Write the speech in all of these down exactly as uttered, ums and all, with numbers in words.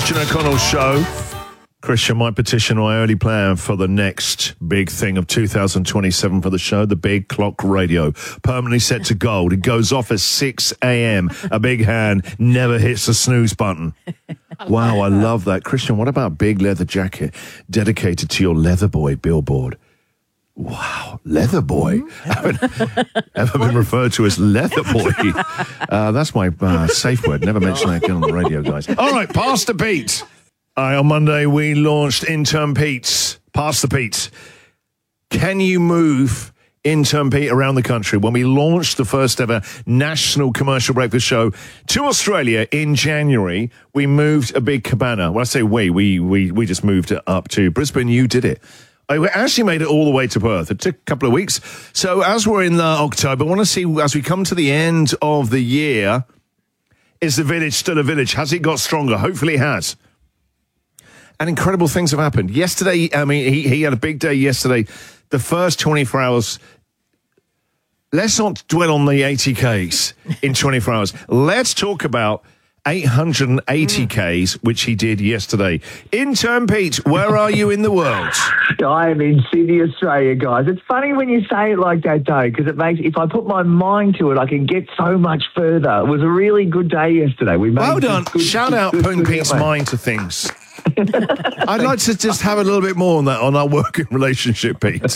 Christian O'Connell's show. Christian, my petition, my early plan for the next big thing of two thousand twenty-seven for the show, the Big Clock Radio, permanently set to gold. It goes off at six a.m. A big hand never hits the snooze button. Wow, I love that. Christian, what about big leather jacket dedicated to your leather boy billboard? Wow, leather boy. Mm-hmm. Ever been referred to as leather boy? Uh, that's my uh, safe word. Never mention that again on the radio, guys. All right, Pastor Pete. All right, on Monday, we launched Intern Pete's. Pastor Pete. Can you move Intern Pete around the country? When we launched the first ever national commercial breakfast show to Australia in January, we moved a big cabana. When I say we, we, we, we just moved it up to Brisbane. You did it. I actually made it all the way to Perth. It took a couple of weeks. So as we're in uh, October, I want to see, as we come to the end of the year, is the village still a village? Has it got stronger? Hopefully it has. And incredible things have happened. Yesterday, I mean, he, he had a big day yesterday. The first twenty-four hours, let's not dwell on the eighty Ks in twenty-four hours. Let's talk about eight hundred eighty Ks, which he did yesterday. Intern Pete, where are you in the world? I am in Sydney, Australia, guys. It's funny when you say it like that, though, because it makes, if I put my mind to it, I can get so much further. It was a really good day yesterday. We made well done. Good, Shout good, out good, putting good, Pete's good, mind to things. I'd like to just have a little bit more on that, on our working relationship, Pete.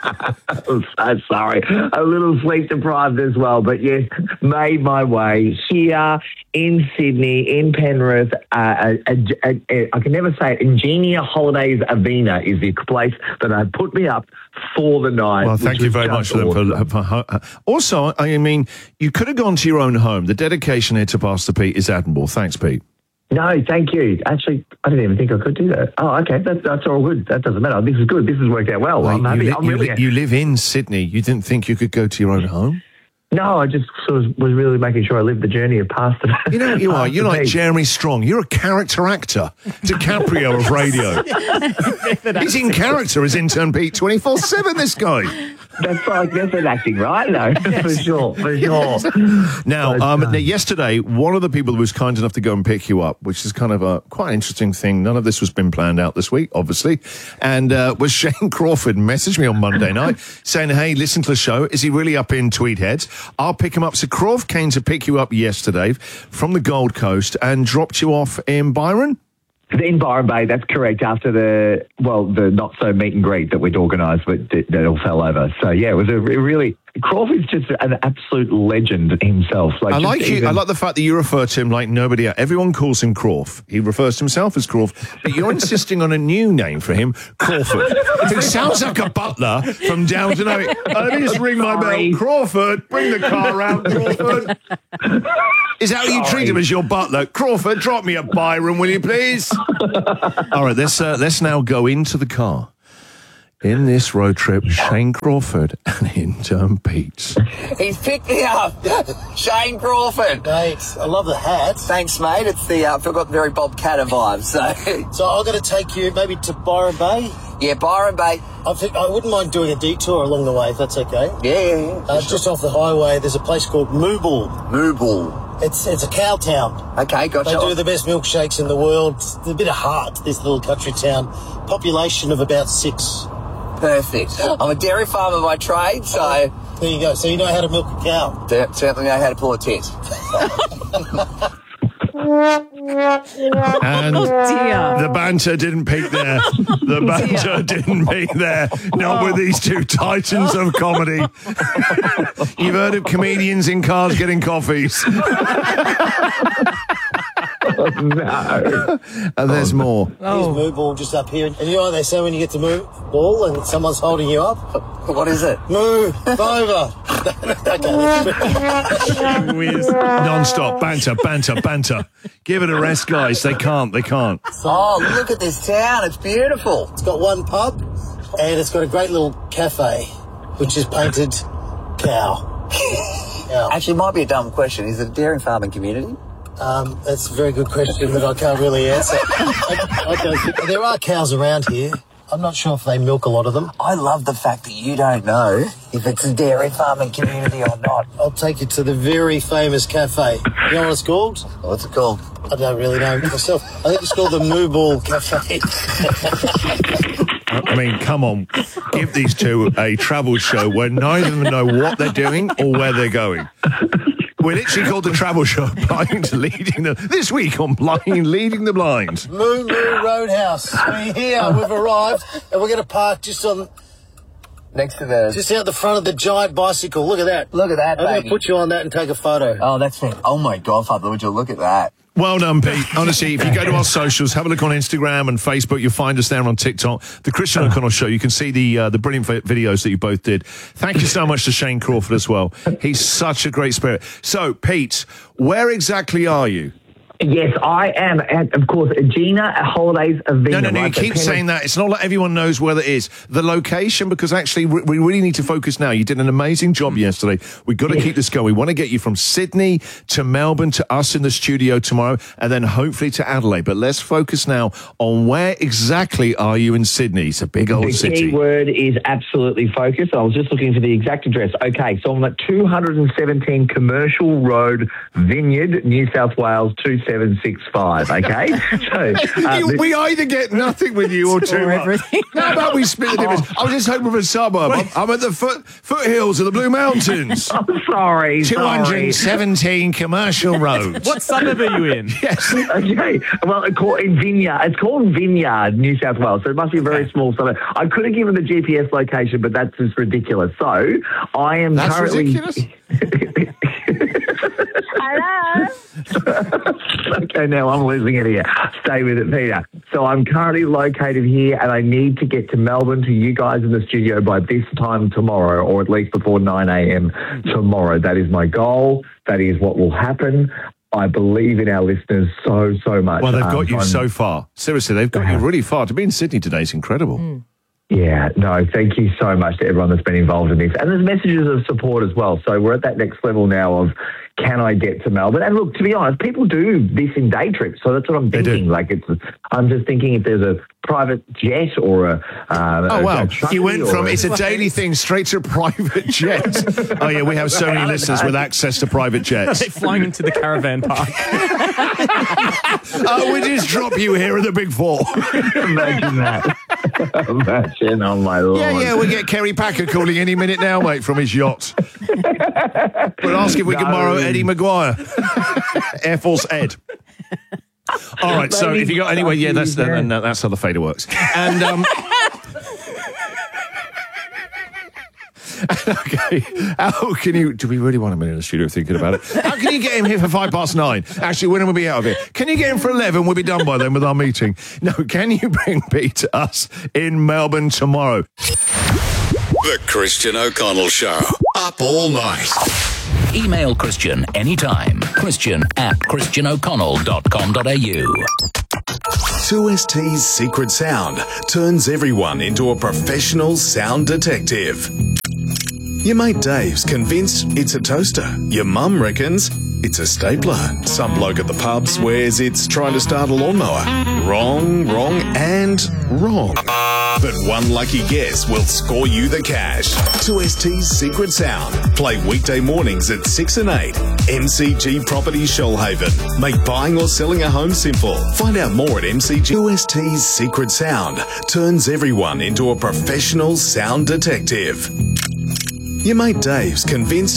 I'm so sorry. A little sleep deprived as well, but yes, made my way here in Sydney, in Penrith. Uh, a, a, a, I can never say it. Ingenia Holidays Avena is the place that had put me up for the night. Well, thank you very much for them. For, for, for, also, I mean, you could have gone to your own home. The dedication here to Pastor Pete is admirable. Thanks, Pete. No, thank you. Actually, I didn't even think I could do that. Oh, okay. That's, that's all good. That doesn't matter. This is good. This has worked out well. well I'm happy. Li- I'm you, really li- you live in Sydney. You didn't think you could go to your own home? No, I just sort of was really making sure I lived the journey of past the. You know what you are? You're like Jeremy Strong. You're a character actor. DiCaprio of radio. He's in character as Intern Pete twenty-four seven, this guy. That's like method acting, right? No, yes. for sure, for yes. sure. Now, um, now, yesterday, one of the people who was kind enough to go and pick you up, which is kind of a quite interesting thing. None of this was been planned out this week, obviously, and uh, was Shane Crawford. Messaged me on Monday night saying, "Hey, listen to the show. Is he really up in Tweed Heads? I'll pick him up." So Crawford came to pick you up yesterday from the Gold Coast and dropped you off in Byron. In Byron Bay, that's correct, after the, well, the not-so meet and greet that we'd organised, but that, that all fell over. So, yeah, it was a really... Crawford's just an absolute legend himself. Like, I like you. Even, I like the fact that you refer to him like nobody else. Everyone calls him Crawf. He refers to himself as Crawf, but you're insisting on a new name for him, Crawford. It sounds like a butler from Downton Abbey. Uh, let me just ring my bell. Crawford, bring the car around, Crawford. Is that how you treat him, as your butler? Crawford, drop me a Byron, will you please? All right, let's uh, let's now go into the car. In this road trip, Shane Crawford and Intern Pete. He's picked me up. Shane Crawford. Thanks. I love the hat. Thanks, mate. It's the, uh, I've got very Bob Catter vibes. So, so I'm going to take you maybe to Byron Bay? Yeah, Byron Bay. I think I wouldn't mind doing a detour along the way, if that's okay. Yeah, yeah, yeah. Uh, sure. Just off the highway, there's a place called Mooble. Mooble. It's it's a cow town. Okay, gotcha. They do the best milkshakes in the world. It's a bit of heart, this little country town. Population of about six. Perfect. I'm a dairy farmer by trade, so... Oh, there you go. So you know how to milk a cow. De- certainly know how to pull a tit. And oh dear. The banter didn't peak there. The banter oh didn't peak there. Not with these two titans of comedy. You've heard of comedians in cars getting coffees. Oh, no. And there's more. Oh. Here's Mooble just up here. And you know what they say when you get to move ball and someone's holding you up? What is it? Move over. Non-stop banter, banter, banter. Give it a rest, guys. They can't. They can't. Oh, look at this town. It's beautiful. It's got one pub and it's got a great little cafe, which is painted cow. Yeah. Actually, it might be a dumb question. Is it a dairy farming community? Um, that's a very good question that I can't really answer. I, I don't think, there are cows around here. I'm not sure if they milk a lot of them. I love the fact that you don't know if it's a dairy farming community or not. I'll take you to the very famous cafe. You know what it's called? What's it called? I don't really know myself. I think it's called the Moo Ball Cafe. I mean, come on. Give these two a travel show where neither of them know what they're doing or where they're going. We're literally called the travel show Blind Leading the... This week on Blind Leading the Blind. Moo Moo Roadhouse. We're here. We've arrived, and we're going to park just on... Next to the... Just out the front of the giant bicycle. Look at that. Look at that, I'm going to baby. put you on that and take a photo. Oh, that's fantastic. Oh, my God, Father, would you look at that? Well done, Pete. Honestly, if you go to our socials, have a look on Instagram and Facebook, you'll find us there on TikTok. The Christian O'Connell Show. You can see the uh, the brilliant vi- videos that you both did. Thank you so much to Shane Crawford as well. He's such a great spirit. So, Pete, where exactly are you? Yes, I am at, of course, Gina Holidays Arena. No, no, no, you right? keep The saying that. It's not like everyone knows where that is. The location, because actually we we really need to focus now. You did an amazing job yesterday. We've got to Yes. keep this going. We want to get you from Sydney to Melbourne to us in the studio tomorrow and then hopefully to Adelaide. But let's focus now on where exactly are you in Sydney? It's a big old The city. key word is absolutely focused. I was just looking for the exact address. Okay, so I'm at two seventeen Commercial Road, Vineyard, New South Wales, two seven six five, okay? So, uh, You- we either get nothing with you or too Or much. everything. How about we split the difference? I was just hoping for a suburb. I'm, I'm at the foot, foothills of the Blue Mountains. I'm sorry, sorry. two seventeen Commercial Road. What suburb are you in? Yes. Okay, well, it's called in Vineyard. It's called Vineyard, New South Wales. So it must be a very small suburb. I could have given the G P S location, but that's just ridiculous. So I am That's currently. ridiculous. Hello. Okay, now I'm losing it here. Stay with it, Peter. So I'm currently located here, and I need to get to Melbourne to you guys in the studio by this time tomorrow, or at least before nine a.m. tomorrow. That is my goal. That is what will happen. I believe in our listeners so, so much. Well, they've Um, got you I'm- so far. Seriously, they've got you really far. To be in Sydney today is incredible. Yeah, no, thank you so much to everyone that's been involved in this. And there's messages of support as well. So we're at that next level now of, can I get to Melbourne? And look, to be honest, people do this in day trips. So that's what I'm They do. thinking. Like, it's, I'm just thinking if there's a private jet or a... Uh, Oh, a- wow. a truckie You went or from a- it's a daily thing straight to a private jet. Oh, yeah, we have so many listeners with access to private jets. They're flying into the caravan park. Oh, we just drop you here at the Big Four. Imagine that. Imagine, oh my lord. Yeah, yeah, we get Kerry Packer calling any minute now, mate, from his yacht. We'll ask if we can No. borrow Eddie Maguire. Air Force Ed. All right, so if you got anyway, yeah, that's uh, no, that's how the fader works. And um, okay, how can you? Do we really want him in the studio thinking about it? How can you get him here for five past nine? Actually, when will we be out of here? Can you get him for eleven? We'll be done by then with our meeting. No, can you bring Pete to us in Melbourne tomorrow? The Christian O'Connell Show. Up all night. Email Christian anytime. Christian at christian o'connell dot com dot a u. two S T's secret sound turns everyone into a professional sound detective. Your mate Dave's convinced it's a toaster. Your mum reckons it's a stapler. Some bloke at the pub swears it's trying to start a lawnmower. Wrong, wrong, and wrong. But one lucky guess will score you the cash. two S T's secret sound. Play weekday mornings at six and eight. M C G Properties Shoalhaven. Make buying or selling a home simple. Find out more at M C G. two S T's secret sound turns everyone into a professional sound detective. Your mate Dave's convinced